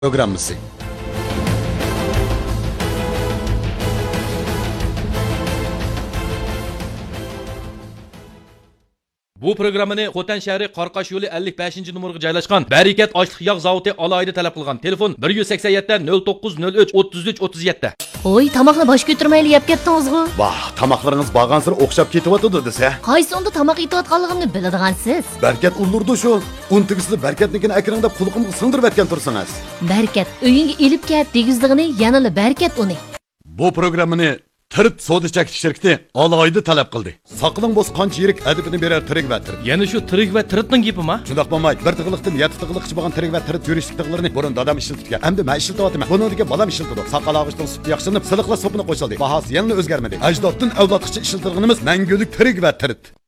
programmasi. Bu programmani Xotan shahri Qarqash yo'li 55 numaraga joylashgan Barakat ochliq yog' zavodi alohida talab qilgan. Telefon 187 0903 33 37. Oy, tamoqni bosh ko'tarmayli yeb ketdingizmi? Vah, tamoqlaringiz bag'ansir o'xshab ketyapti desa. Qaysi onda tamoq yeyotganligimni biladigansiz. Barakat ulurdi shu. Untigisli Barakatnikini akrangda qulqimga singdirib etgan tursangiz. Barakat uyingga elib ket degizligini yanali Barakat uni. Bu programmani Tirt soda chekish shirkati alohida talab qildi. Saqling bo'z qancha yirik adibini berar tirik va tirt. Yana shu tirik va tiritning gapimi? Shundoq bo'lmay, bir tig'liqdan 7 tig'liqchi bo'lgan tirik va tirit yurishlik tig'larini burun dadam ishlatgan. Endi men ishlatyapman. Buningga balam ishlatdi. Saqal og'ishning suti yaxshilanib, siliqlar sopini qo'shildi. Bahasi yana o'zgarmadi. Ajdoddan avlodgacha ishlatilganimiz mangulik tirik va tirit.